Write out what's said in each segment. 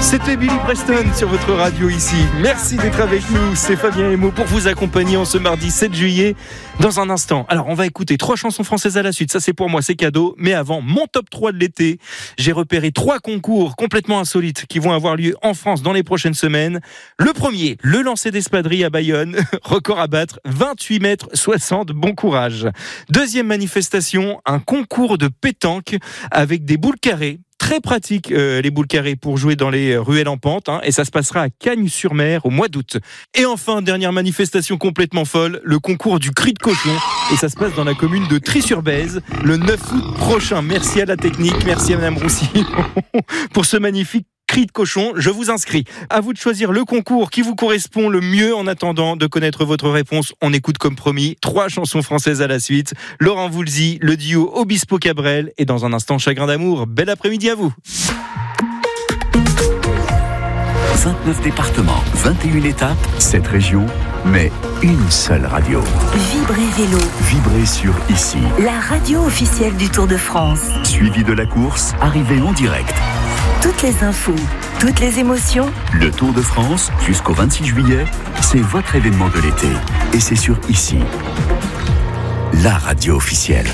C'était Billy Preston sur votre radio ici. Merci d'être avec nous, c'est Fabien Emo pour vous accompagner en ce mardi 7 juillet. Dans un instant, alors on va écouter 3 chansons françaises à la suite, ça c'est pour moi, c'est cadeau. Mais avant, mon top 3 de l'été, j'ai repéré 3 concours complètement insolites qui vont avoir lieu en France dans les prochaines semaines. Le premier, le lancer d'espadrilles à Bayonne, record à battre, 28 mètres 60, bon courage. Deuxième manifestation, un concours de pétanque avec des boules carrées. Très pratique les boules carrées pour jouer dans les ruelles en pente, et ça se passera à Cagnes-sur-Mer au mois d'août. Et enfin, dernière manifestation complètement folle, le concours du cri de cochon, et ça se passe dans la commune de Trie-sur-Bèze le 9 août prochain. Merci à la technique, merci à Madame Roussy pour ce magnifique cri de cochon. Je vous inscris. À vous de choisir le concours qui vous correspond le mieux. En attendant de connaître votre réponse, on écoute comme promis 3 chansons françaises à la suite. Laurent Voulzy, le duo Obispo Cabrel et dans un instant Chagrin d'amour. Bel après-midi à vous. 29 départements, 21 étapes, 7 régions, mais une seule radio. Vibrez Vélo. Vibrez sur Ici. La radio officielle du Tour de France. Suivi de la course, arrivée en direct. Toutes les infos, toutes les émotions. Le Tour de France, jusqu'au 26 juillet, c'est votre événement de l'été. Et c'est sur Ici. La radio officielle.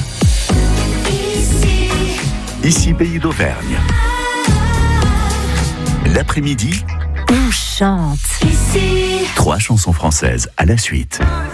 Ici, Pays d'Auvergne. L'après-midi, on chante. Ici. 3 chansons françaises à la suite.